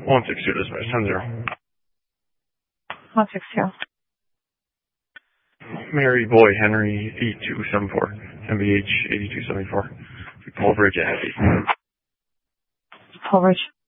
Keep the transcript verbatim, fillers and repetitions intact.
one six two dispatch, ten zero. one six two. Mary Boy Henry eight two seven four. M B H eighty-two seventy-four. Paul Bridge at Happy. Paul Bridge.